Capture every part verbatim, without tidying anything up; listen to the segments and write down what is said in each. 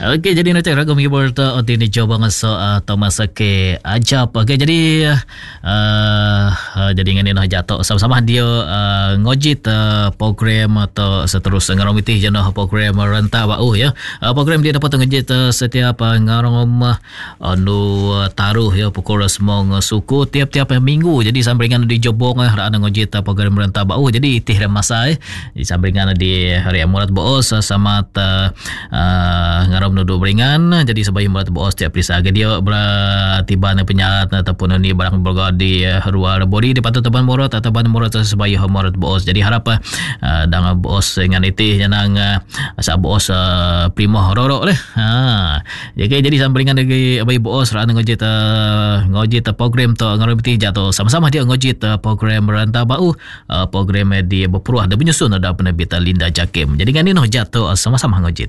Okey, jadi nak cakap kami berta di ni coba ngasa atau masa ke ajap. Okey, jadi uh, uh, jadi ngani nak jatuh sama-sama dia uh, ngojit uh, program atau seterusnya ngarong mitih jana program renta bau ya. Uh, program dia dapat ngojit uh, setiap uh, ngarong uh, anu uh, taruh ya pukul semong uh, suku tiap-tiap uh, minggu. Jadi sambringan di jobong uh, ada ngojit uh, program renta bau. Jadi itih masa eh. Di sambringan di hari Murat Boos uh, sama uh, uh, ngarong duduk beringan. Jadi sebagai Murat Boos tiap perisa dia bertiba na penyarat ataupun ni barang bergadi uh, ruar bodi di patut teban Murat atau ban Murat sebagai Murat Boos. Jadi harap uh, dang Boos dengan itih janang uh, asa Boos uh, primo rorok leh. Ha. Jadi jadi sambringan lagi abai Boos ra ngojit uh, ngojit uh, program tu ngarong itih jatuh sama-sama dia ngojit uh, program ranta bau uh, program dia berperuah ada menyusun ada penerbit Linda Jakim. Jadi kan ni noh jatuh uh, sama-sama ngojit.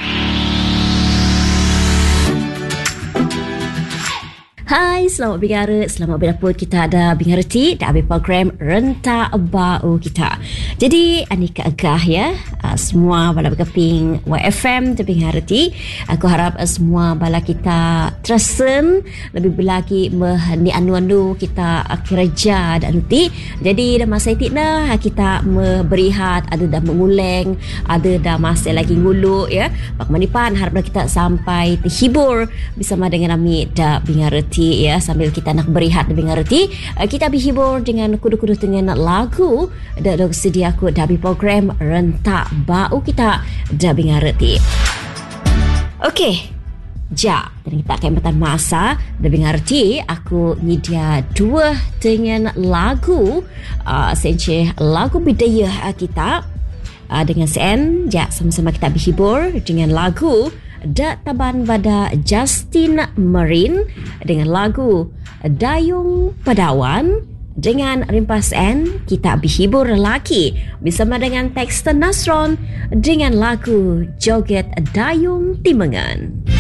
Hai, selamat bingara, selamat berdapur. Kita ada bingareti dan ambil program Renta Bau kita. Jadi, anika agah ya, uh, semua bala berkeping Y F M dan bingareti. Aku harap uh, semua bala kita tersen lebih lagi mehani anu-anu kita uh, kerja dan nuti. Jadi, dah masa itu nah kita memberihat, ada dah menguleng, ada dah masih lagi nguluk ya. Pak Manipan harap kita sampai terhibur bersama dengan kami dah bingareti ya, sambil kita nak berehat lebih ngerti. Kita berhibur dengan kudu-kudu dengan lagu dan sedia aku dari program Renta Bau kita dah ngerti. Okey, ja, dan kita akan bertahan masa lebih ngerti. Aku media dua dengan lagu uh, senceh lagu budaya kita uh, dengan sen. Ja, sama-sama kita berhibur dengan lagu Da Taban pada Justin Marin dengan lagu Dayung Padawan. Dengan rimpas N kita berhibur lelaki bersama dengan Texter Nasron dengan lagu Joget Dayung Timengan.